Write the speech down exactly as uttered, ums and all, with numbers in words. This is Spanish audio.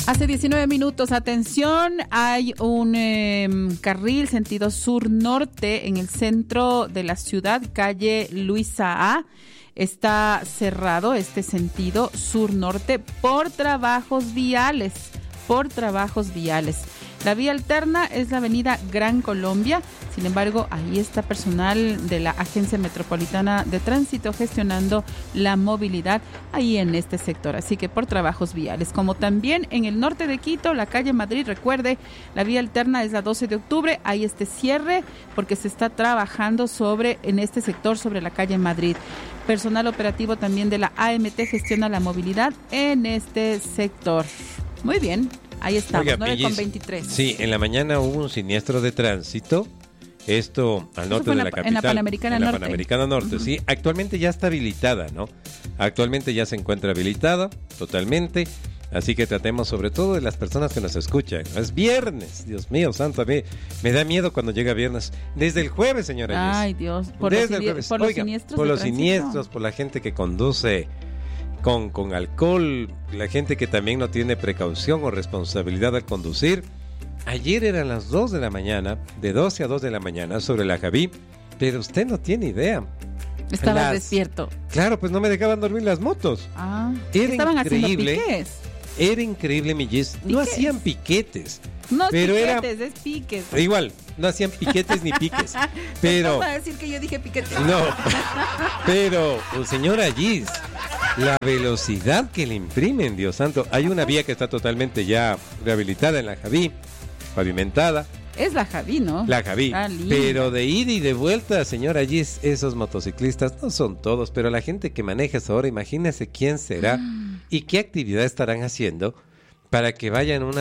Hace diecinueve minutos, atención, hay un eh, carril sentido sur-norte en el centro de la ciudad, calle Luisa A. Está cerrado este sentido sur-norte por trabajos viales, por trabajos viales. La vía alterna es la avenida Gran Colombia. Sin embargo, ahí está personal de la Agencia Metropolitana de Tránsito gestionando la movilidad ahí en este sector. Así que por trabajos viales. Como también en el norte de Quito, la calle Madrid, recuerde, la vía alterna es la doce de octubre. Hay este cierre porque se está trabajando sobre en este sector sobre la calle Madrid. Personal operativo también de la A M T gestiona la movilidad en este sector. Muy bien. Ahí estamos, Oiga, nueve con veintitrés. Sí, en la mañana hubo un siniestro de tránsito, esto al norte de la, la capital. En la Panamericana en la Norte. Panamericana Norte, uh-huh. Sí. Actualmente ya está habilitada, ¿no? Actualmente ya se encuentra habilitada totalmente, así que tratemos sobre todo de las personas que nos escuchan. Es viernes, Dios mío, santo, a mí me da miedo cuando llega viernes. Desde el jueves, señora. Ay, Dios, por Desde los, el jueves. por los Oiga, siniestros por de los tránsito. siniestros, por la gente que conduce Con, con alcohol, la gente que también no tiene precaución o responsabilidad al conducir. Ayer eran las dos de la mañana, de doce a dos de la mañana sobre la Javí, pero usted no tiene idea. Estaba las... despierto. Claro, pues no me dejaban dormir las motos. Ah, era estaban increíble. haciendo piques. Era increíble, mi Gis. No hacían piquetes. No pero piquetes, era... es piques. Igual, no hacían piquetes ni piques. Pero... No va a decir que yo dije piquetes. No, pero, señora Gis, la velocidad que le imprimen, Dios santo. Hay una vía que está totalmente ya rehabilitada en la Javí, pavimentada. Es la Javí, ¿no? La Javí. Ah, pero de ida y de vuelta, señora Gis, esos motociclistas no son todos, pero la gente que maneja eso ahora, imagínese quién será y qué actividad estarán haciendo para que vayan una